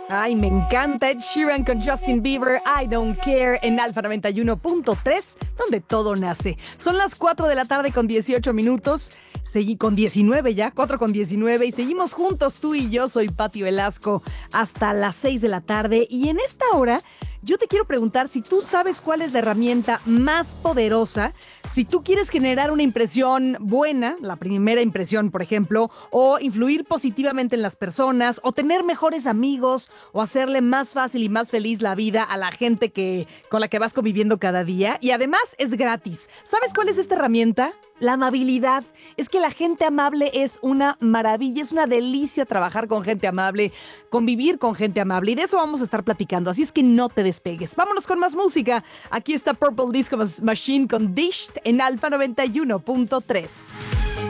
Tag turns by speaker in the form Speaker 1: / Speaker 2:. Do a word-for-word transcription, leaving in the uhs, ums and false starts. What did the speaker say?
Speaker 1: Ay, me encanta Ed Sheeran con Justin Bieber, I Don't Care, en Alfa noventa y uno punto tres, donde todo nace. Son las cuatro de la tarde con dieciocho minutos, seguí con diecinueve ya, cuatro con diecinueve, y seguimos juntos tú y yo. Soy Pati Velasco hasta las seis de la tarde, y en esta hora yo te quiero preguntar si tú sabes cuál es la herramienta más poderosa, si tú quieres generar una impresión buena, la primera impresión, por ejemplo, o influir positivamente en las personas, o tener mejores amigos, o hacerle más fácil y más feliz la vida a la gente que, con la que vas conviviendo cada día. Y además es gratis. ¿Sabes cuál es esta herramienta? La amabilidad. Es que la gente amable es una maravilla, es una delicia trabajar con gente amable, convivir con gente amable, y de eso vamos a estar platicando, así es que no te despegues. Vámonos con más música. Aquí está Purple Disco Machine con Dish en Alfa noventa y uno punto tres.